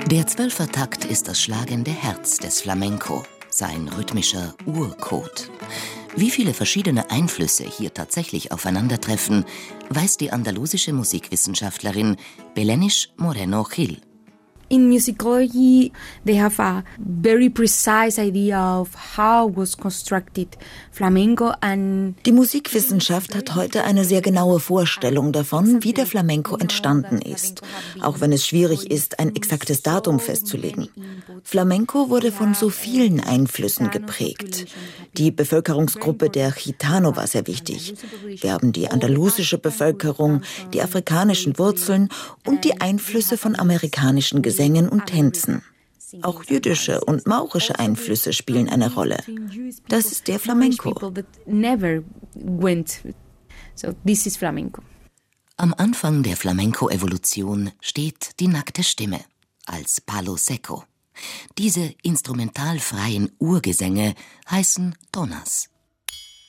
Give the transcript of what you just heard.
Der Zwölfertakt ist das schlagende Herz des Flamenco, sein rhythmischer Urcode. Wie viele verschiedene Einflüsse hier tatsächlich aufeinandertreffen, weiß die andalusische Musikwissenschaftlerin Belenish Moreno Gil. In musicology, they have a very precise idea of how was constructed flamenco and die Musikwissenschaft hat heute eine sehr genaue Vorstellung davon, wie der Flamenco entstanden ist, auch wenn es schwierig ist, ein exaktes Datum festzulegen. Flamenco wurde von so vielen Einflüssen geprägt. Die Bevölkerungsgruppe der Gitano war sehr wichtig. Wir haben die andalusische Bevölkerung, die afrikanischen Wurzeln und die Einflüsse von amerikanischen Gesängen und Tänzen. Auch jüdische und maurische Einflüsse spielen eine Rolle. Das ist der Flamenco. Am Anfang der Flamenco-Evolution steht die nackte Stimme als Palo Seco. Diese instrumentalfreien Urgesänge heißen Tonas.